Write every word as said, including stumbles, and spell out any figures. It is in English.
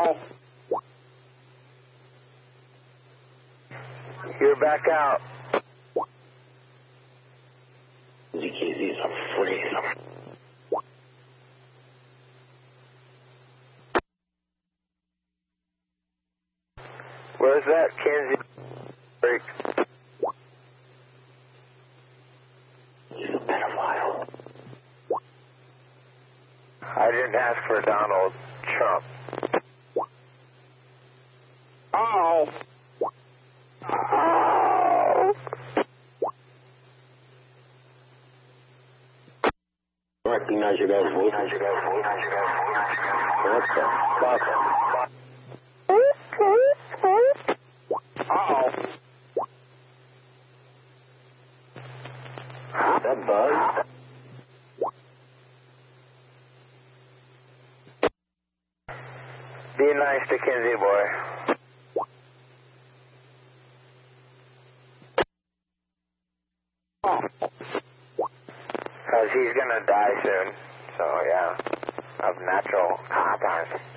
Ow! You're back out. Z K Z's afraid. Where's that Kenzie break? He's a pedophile. I didn't ask for Donald Trump. Ow! Oh! Recognize your guys' voice. Recognize your guys' voice. What's that? Stop it. Uh-oh. Is that Buzz? Be nice to Kinsey, boy. Because he's going to die soon. So, yeah. Of natural causes.